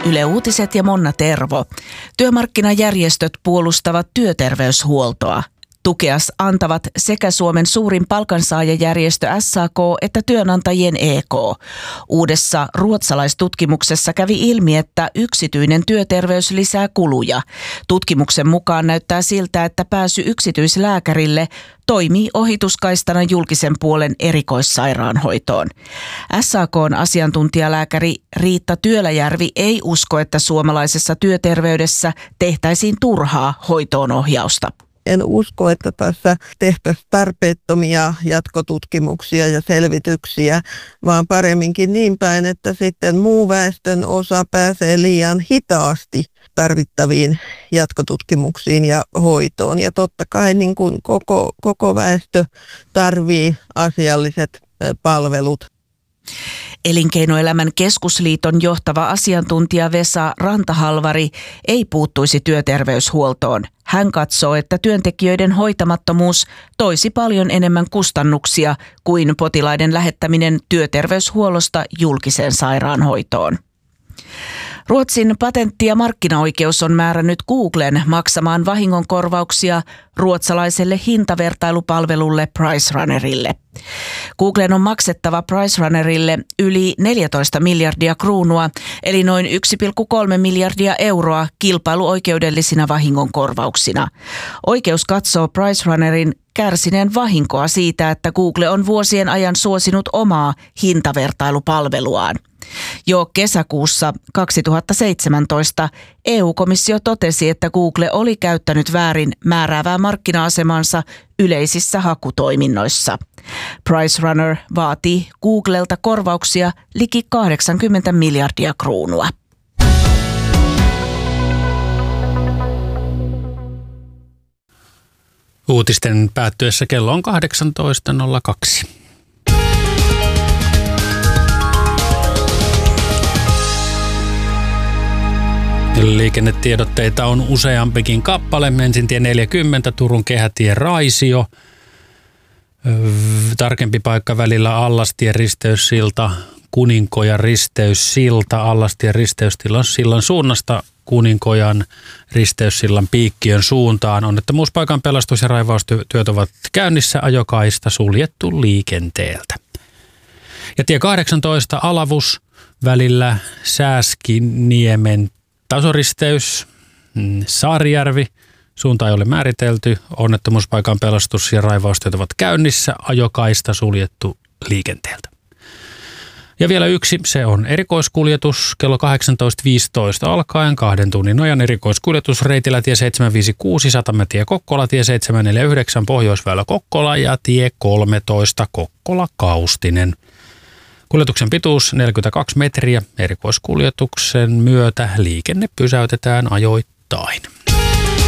Yle Uutiset ja Monna Tervo. Työmarkkinajärjestöt puolustavat työterveyshuoltoa. Tukeas antavat sekä Suomen suurin palkansaajajärjestö SAK että työnantajien EK. Uudessa ruotsalaistutkimuksessa kävi ilmi, että yksityinen työterveys lisää kuluja. Tutkimuksen mukaan näyttää siltä, että pääsy yksityislääkärille toimii ohituskaistana julkisen puolen erikoissairaanhoitoon. SAK:n asiantuntijalääkäri Riitta Työläjärvi ei usko, että suomalaisessa työterveydessä tehtäisiin turhaa hoitoonohjausta. En usko, että tässä tehtäisiin tarpeettomia jatkotutkimuksia ja selvityksiä, vaan paremminkin niin päin, että sitten muu väestön osa pääsee liian hitaasti tarvittaviin jatkotutkimuksiin ja hoitoon. Ja totta kai niin kuin koko väestö tarvitsee asialliset palvelut. Elinkeinoelämän keskusliiton johtava asiantuntija Vesa Rantahalvari ei puuttuisi työterveyshuoltoon. Hän katsoo, että työntekijöiden hoitamattomuus toisi paljon enemmän kustannuksia kuin potilaiden lähettäminen työterveyshuollosta julkiseen sairaanhoitoon. Ruotsin patentti- ja markkinaoikeus on määrännyt Googlen maksamaan vahingonkorvauksia ruotsalaiselle hintavertailupalvelulle PriceRunnerille. Googlen on maksettava PriceRunnerille yli 14 miljardia kruunua, eli noin 1,3 miljardia euroa kilpailuoikeudellisina vahingonkorvauksina. Oikeus katsoo PriceRunnerin kärsineen vahinkoa siitä, että Google on vuosien ajan suosinut omaa hintavertailupalveluaan. Jo kesäkuussa 2017 EU-komissio totesi, että Google oli käyttänyt väärin määräävää markkina-asemansa yleisissä hakutoiminnoissa. PriceRunner vaatii Googlelta korvauksia liki 80 miljardia kruunua. Uutisten päättyessä kello on 18.02. Liikennetiedotteita on useampikin kappale. Ensin tie 40, Turun kehätie Raisio. Tarkempi paikka välillä Allastien risteyssilta, Kuninkojan risteyssilta, Allastien risteyssillan suunnasta Kuninkojan risteyssillan Piikkiön suuntaan. Onnettomuuspaikan pelastus- ja raivaustyöt ovat käynnissä, ajokaista suljettu liikenteeltä. Ja tie 18 Alavus välillä Sääskiniemen tasoristeys, Saarijärvi, suunta ei ole määritelty, onnettomuuspaikan pelastus- ja raivaustyöt ovat käynnissä, ajokaista suljettu liikenteeltä. Ja vielä yksi, se on erikoiskuljetus kello 18.15 alkaen 2 tunnin ajan erikoiskuljetus reitillä tie 756 Satamätie Kokkola, tie 749 Pohjoisväylä Kokkola ja tie 13 Kokkola Kaustinen. Kuljetuksen pituus 42 metriä. Erikoiskuljetuksen myötä liikenne pysäytetään ajoittain.